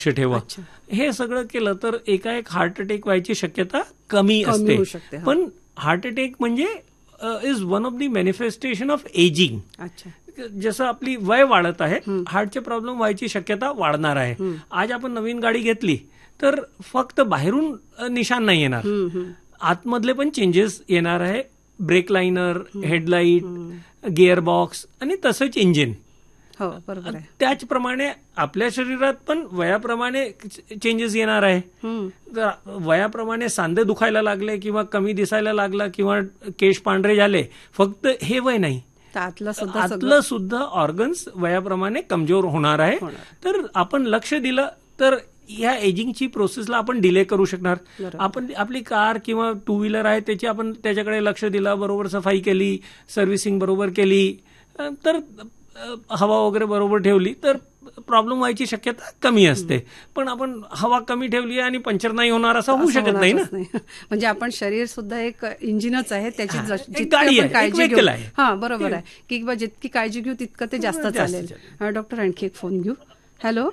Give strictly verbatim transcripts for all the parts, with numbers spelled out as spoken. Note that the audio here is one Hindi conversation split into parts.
लक्ष ठेवा. हे सगळं केलं तर एकाएक हार्ट अटॅक व्हायची शक्यता कमी असते. पण हार्ट अटॅक म्हणजे is one of the manifestation of ageing. जसं आपली वय वाढत आहे, हार्टचे प्रॉब्लेम व्हायची शक्यता वाढणार आहे. आज आपण नवीन गाडी घेतली तर फक्त बाहेरून निशाण नाही येणार, आतमधले पण चेंजेस येणार आहे. ब्रेक लाइनर, हेडलाईट, गिअरबॉक्स आणि तसंच इंजिन. त्याचप्रमाणे आपल्या शरीरात पण वयाप्रमाणे चेंजेस येणार आहे. वयाप्रमाणे सांधे दुखायला लागले किंवा कमी दिसायला लागला किंवा केश पांढरे झाले, फक्त हे वय नाही, आतलं सुद्धा ऑर्गन्स वयाप्रमाणे कमजोर होणार आहे. तर आपण लक्ष दिलं तर या एजिंगची प्रोसेसला आपण डिले करू शकणार. आपण आपली कार किंवा टू व्हीलर आहे त्याची आपण त्याच्याकडे लक्ष दिलं, बरोबर सफाई केली, सर्व्हिसिंग बरोबर केली, तर हवा वगैरे बरोबर ठेवली तर प्रॉब्लेम व्हायची शक्यता कमी असते. पण आपण हवा कमी ठेवली आणि पंक्चर नाही होणार असं होऊ शकत नाही ना. म्हणजे आपण शरीर सुद्धा एक इंजिनच आहे, त्याची गाडी आहे, काळजी घेऊ. हा बरोबर आहे की जितकी काळजी घेऊ तितकं ते जास्त चालेल. डॉक्टर आणखी एक फोन घेऊ. हॅलो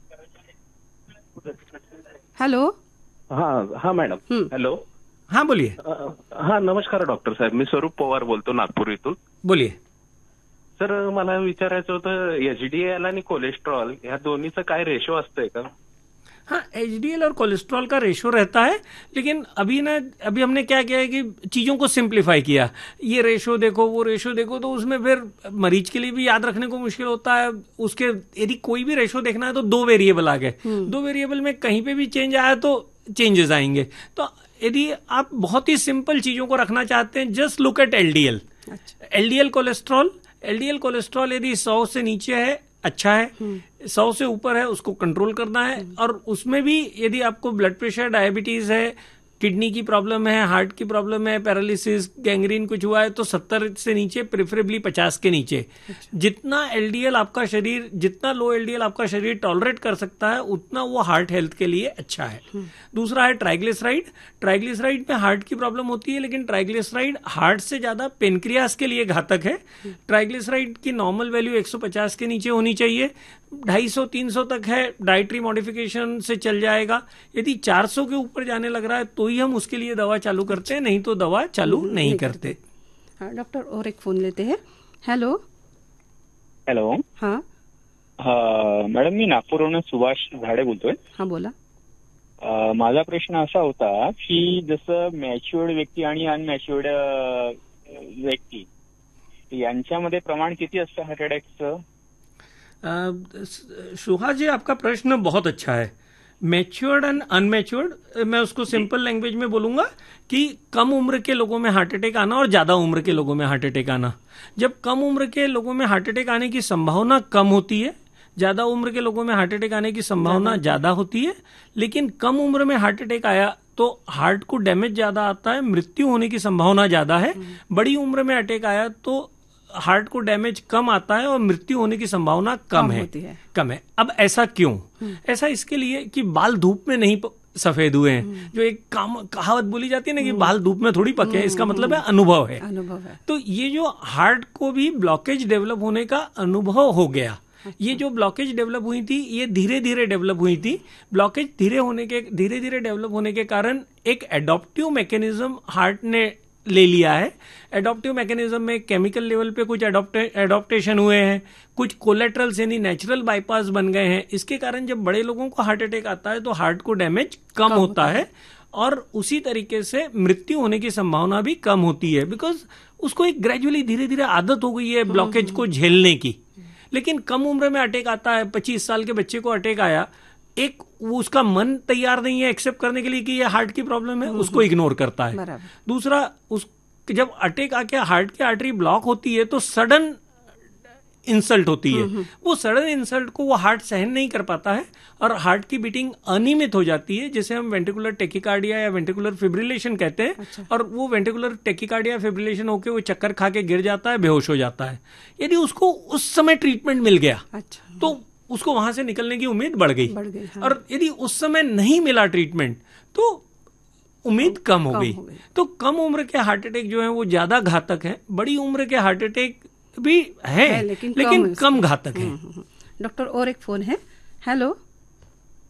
हॅलो हा हा मॅडम. हॅलो हा बोलिये. हा नमस्कार डॉक्टर साहेब, मी स्वरूप पवार बोलतो नागपूर इथून. बोलिये सर. मला विचारायचं होतं, एचडीएल आणि कोलेस्ट्रॉल ह्या दोन्हीचं काय रेशो असतंय का? हाँ, एचडीएल और कोलेस्ट्रॉल का रेशो रहता है, लेकिन अभी ना अभी हमने क्या किया है कि चीज़ों को सिंप्लीफाई किया. ये रेशो देखो, वो रेशो देखो, तो उसमें फिर मरीज के लिए भी याद रखने को मुश्किल होता है. उसके यदि कोई भी रेशो देखना है तो दो वेरिएबल आ गए, दो वेरिएबल में कहीं पे भी चेंज आया तो चेंजेस आएंगे. तो यदि आप बहुत ही सिंपल चीज़ों को रखना चाहते हैं, just look at LDL. LDL cholesterol LDL cholesterol यदि सौ से नीचे है अच्छा है, सौ से ऊपर है उसको कंट्रोल करना है. और उसमें भी यदि आपको ब्लड प्रेशर, डायबिटीज है, किडनी की प्रॉब्लम है, हार्ट की प्रॉब्लम है, पैरालिसिस, गैंग्रीन कुछ हुआ है, तो सत्तर से नीचे, प्रेफरेबली पचास के नीचे. जितना एलडीएल आपका शरीर, जितना लो एलडीएल आपका शरीर टॉलरेट कर सकता है, उतना वो हार्ट हेल्थ के लिए अच्छा है. दूसरा है ट्राइग्लिसराइड. ट्राइग्लिसराइड में हार्ट की प्रॉब्लम होती है, लेकिन ट्राइग्लिसराइड हार्ट से ज्यादा पेनक्रियास के लिए घातक है. ट्राइग्लिसराइड की नॉर्मल वैल्यू एक सौ पचास के नीचे होनी चाहिए. ढाई सौ तीन सौ तक है, डाइटरी मॉडिफिकेशन से चल जाएगा. यदि चार सौ के ऊपर जाने लग रहा है तो ही हम उसके लिए दवा चालू करते हैं, नहीं तो दवा चालू नहीं करते. हाँ डॉक्टर, और एक फोन लेते हैं. Hello hello. हाँ हा मॅडम, मी नागपूरवरून सुभाष झाडे बोलतोय. हाँ बोला. माझा प्रश्न असा होता की जसं मॅच्युअर्ड व्यक्ती आणि अनमॅच्युअर्ड व्यक्ती यांच्यामध्ये प्रमाण किती असतं हार्ट अटॅकचं? सुहास जी, आपका प्रश्न बहुत अच्छा है. मैच्योर्ड एंड अनमैच्योर्ड, मैं उसको सिंपल लैंग्वेज में बोलूंगा कि कम उम्र के लोगों में हार्ट अटैक आना और ज्यादा उम्र के लोगों में हार्ट अटैक आना. जब कम उम्र के लोगों में हार्ट अटैक आने की संभावना कम होती है, ज्यादा उम्र के लोगों में हार्ट अटैक आने की संभावना ज्यादा होती है. लेकिन कम उम्र में हार्ट अटैक आया तो हार्ट को डैमेज ज्यादा आता है, मृत्यु होने की संभावना ज्यादा है. बड़ी उम्र में अटैक आया तो हार्ट को डैमेज कम आता है और मृत्यु होने की संभावना कम है, है कम है. अब ऐसा क्यों? ऐसा इसके लिए कि बाल धूप में नहीं सफेद हुए हैं. जो एक काम कहावत बोली जाती है ना कि बाल धूप में थोड़ी पके हैं, इसका मतलब है अनुभव है. अनुभव है. तो ये जो हार्ट को भी ब्लॉकेज डेवलप होने का अनुभव हो गया. ये जो ब्लॉकेज डेवलप हुई थी ये धीरे धीरे डेवलप हुई थी. ब्लॉकेज धीरे होने के धीरे धीरे डेवलप होने के कारण एक एडॉप्टिव मैकेनिज्म हार्ट ने ले लिया है. एडॉप्टिव मैकेनिज्म में केमिकल लेवल पे कुछ एडॉप्टेशन हुए हैं, कुछ कोलेट्रल्स यानी नेचुरल बाईपास बन गए हैं. इसके कारण जब बड़े लोगों को हार्ट अटैक आता है तो हार्ट को डैमेज कम, कम होता है और उसी तरीके से मृत्यु होने की संभावना भी कम होती है. बिकॉज उसको एक ग्रेजुअली धीरे धीरे आदत हो गई है ब्लॉकेज को झेलने की. लेकिन कम उम्र में अटैक आता है, पच्चीस साल के बच्चे को अटैक आया, एक वो उसका मन तैयार नहीं है एक्सेप्ट करने के लिए कि ये हार्ट की प्रॉब्लम है, उसको इग्नोर करता है. दूसरा, उस जब अटैक आके हार्ट की आर्टरी ब्लॉक होती है तो सडन इंसल्ट होती है. वो सडन इंसल्ट को वो हार्ट सहन नहीं कर पाता है और हार्ट की बीटिंग अनियमित हो जाती है, जिसे हम वेंट्रिकुलर टेकिकार्डिया या वेंट्रिकुलर फिब्रिलेशन कहते हैं. अच्छा. और वो वेंट्रिकुलर टेकिकार्डिया फिब्रिलेशन होकर वो चक्कर खा के गिर जाता है, बेहोश हो जाता है. यदि उसको उस समय ट्रीटमेंट मिल गया अच्छा. तो उसको वहां से निकलने की उम्मीद बढ़ गई, बढ़ गई हाँ. और यदि उस समय नहीं मिला ट्रीटमेंट तो उम्मीद कम हो गई. तो कम उम्र के हार्ट अटैक जो है वो ज्यादा घातक है. बड़ी उम्र के हार्ट अटैक भी है, है लेकिन, लेकिन कम, कम घातक है. डॉक्टर, और एक फोन है. हेलो